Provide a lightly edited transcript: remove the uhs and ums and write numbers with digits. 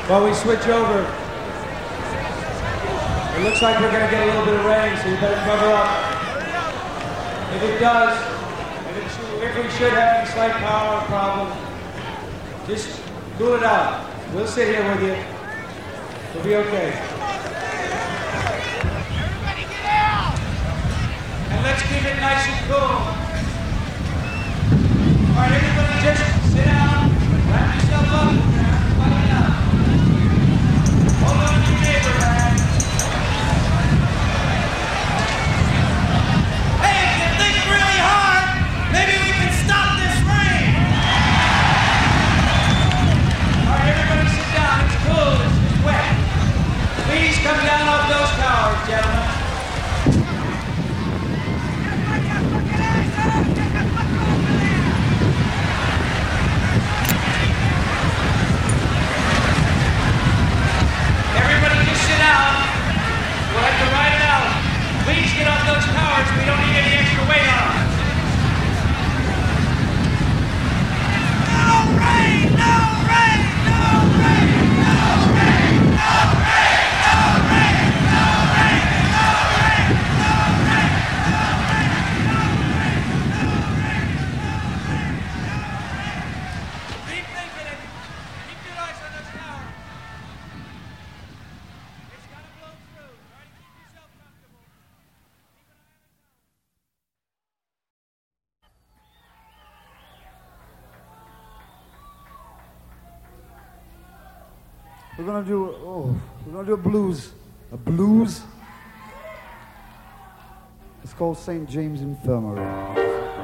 While we switch over, it looks like we're going to get a little bit of rain, so you better cover up. If it does, if we should have any slight power problem, just cool it out. We'll sit here with you. We'll be okay. Everybody get out! And let's keep it nice and cool. All right, everybody just sit down, wrap yourself up, everybody out. Hold on to your neighbor, man. Hey, if you think really hard, maybe we can stop this rain! All right, everybody sit down. It's cool. It's wet. Please come down off those towers, gentlemen. Everybody just sit down. We'll have to ride it out. Please get off those towers. We don't need any extra weight on them. No rain! No rain! No rain! No rain! No rain! No rain! No rain! No rain! No rain! No rain! No rain! No rain! Keep thinking it. Keep your eyes on those towers. It's gonna blow through. Try to keep yourself comfortable. Keep an eye on the towers. We're gonna do a blues. A blues? It's called St. James Infirmary.